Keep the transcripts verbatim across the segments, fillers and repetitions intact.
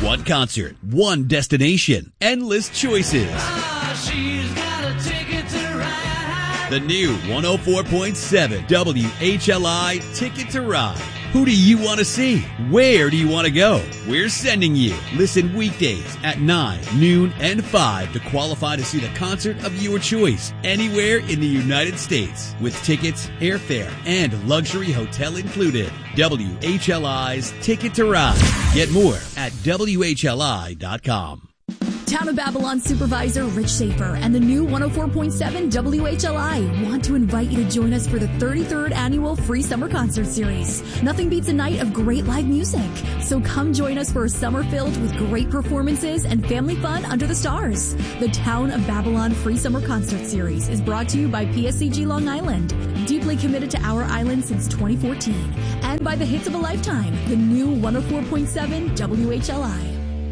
One concert, one destination, endless choices. Ah, she's got a ticket to ride. The new one oh four point seven W H L I Ticket to Ride. Who do you want to see? Where do you want to go? We're sending you. Listen weekdays at nine, noon, and five to qualify to see the concert of your choice anywhere in the United States with tickets, airfare, and luxury hotel included. W H L I's Ticket to Ride. Get more at W H L I dot com. Town of Babylon Supervisor Rich Schaefer and the new one oh four point seven W H L I want to invite you to join us for the thirty-third annual Free Summer Concert Series. Nothing beats a night of great live music. So come join us for a summer filled with great performances and family fun under the stars. The Town of Babylon Free Summer Concert Series is brought to you by P S C G Long Island, deeply committed to our island since twenty fourteen, and by the hits of a lifetime, the new one oh four point seven W H L I.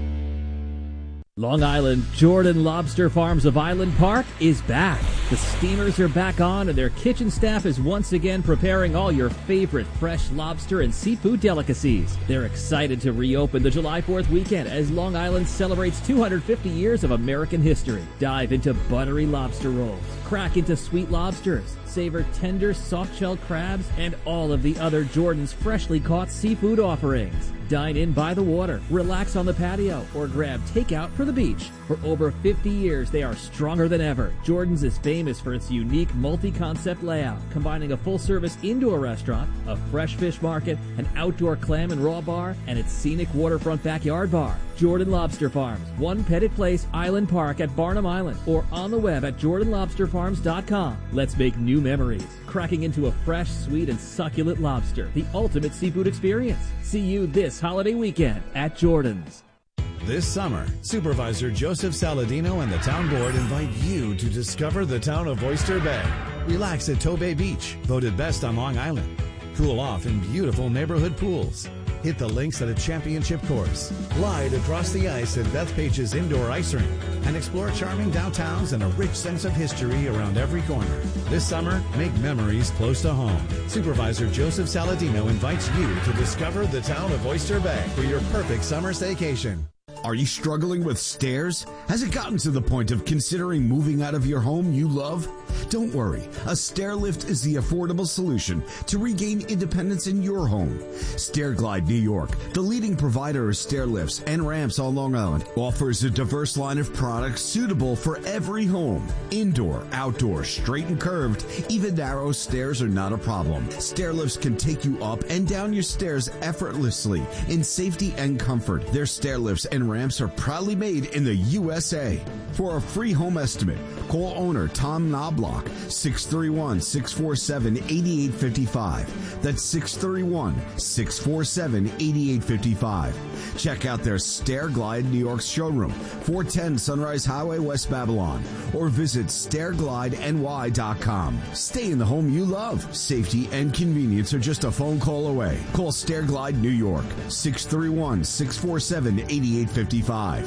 Long Island Jordan Lobster Farms of Island Park is back. The steamers are back on and their kitchen staff is once again preparing all your favorite fresh lobster and seafood delicacies. They're excited to reopen the July fourth weekend as Long Island celebrates two hundred fifty years of American history. Dive into buttery lobster rolls, crack into sweet lobsters, savor tender soft-shell crabs, and all of the other Jordan's freshly caught seafood offerings. Dine in by the water, relax on the patio, or grab takeout for the beach. For over fifty years, they are stronger than ever. Jordan's is famous for its unique multi-concept layout, combining a full-service indoor restaurant, a fresh fish market, an outdoor clam and raw bar, and its scenic waterfront backyard bar. Jordan Lobster Farms, One Pettit Place, Island Park at Barnum Island, or on the web at jordan lobster farms dot com. Let's make new memories, cracking into a fresh, sweet, and succulent lobster, the ultimate seafood experience. See you this holiday weekend at Jordan's. This summer, Supervisor Joseph Saladino and the town board invite you to discover the town of Oyster Bay. Relax at Tobay Beach, voted best on Long Island. Cool off in beautiful neighborhood pools. Hit the links at a championship course. Glide across the ice at Bethpage's indoor ice rink. And explore charming downtowns and a rich sense of history around every corner. This summer, make memories close to home. Supervisor Joseph Saladino invites you to discover the town of Oyster Bay for your perfect summer staycation. Are you struggling with stairs? Has it gotten to the point of considering moving out of your home you love? Don't worry. A stair lift is the affordable solution to regain independence in your home. Stairglide New York, the leading provider of stair lifts and ramps on Long Island, offers a diverse line of products suitable for every home. Indoor, outdoor, straight and curved, even narrow stairs are not a problem. Stair lifts can take you up and down your stairs effortlessly in safety and comfort. Their stair lifts and ramps are proudly made in the U S A. For a free home estimate, call owner Tom Knobloch, six three one, six four seven, eight eight five five. That's six three one, six four seven, eight eight five five. Check out their Stairglide New York showroom, four ten Sunrise Highway, West Babylon, or visit stairglide N Y dot com. Stay in the home you love. Safety and convenience are just a phone call away. Call Stairglide New York, six three one, six four seven, eight eight five five.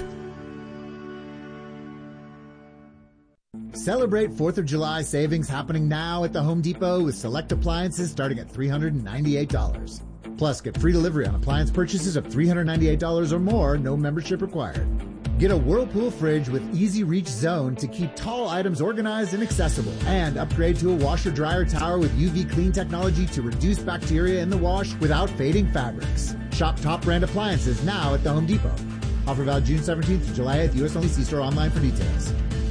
Celebrate fourth of July savings happening now at the Home Depot with select appliances starting at three hundred ninety-eight dollars. Plus, get free delivery on appliance purchases of three hundred ninety-eight dollars or more, no membership required. Get a Whirlpool fridge with Easy Reach Zone to keep tall items organized and accessible. And upgrade to a washer-dryer tower with U V clean technology to reduce bacteria in the wash without fading fabrics. Shop top brand appliances now at the Home Depot. Offer valid June seventeenth to July eighth, U S only. See store online for details.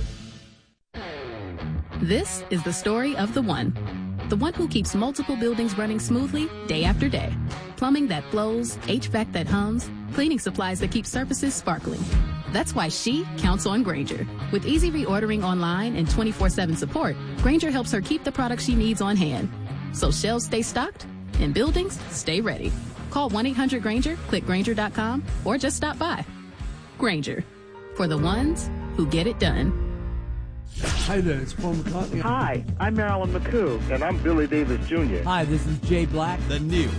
This is the story of the one. The one who keeps multiple buildings running smoothly day after day. Plumbing that flows, H V A C that hums, cleaning supplies that keep surfaces sparkling. That's why she counts on Grainger. With easy reordering online and twenty-four seven support, Grainger helps her keep the products she needs on hand. So shelves stay stocked and buildings stay ready. Call one eight hundred Grainger, click Grainger dot com, or just stop by. Grainger, for the ones who get it done. Hi there, it's Paul McCartney. Hi, I'm Marilyn McCoo. And I'm Billy Davis Junior Hi, this is Jay Black. The new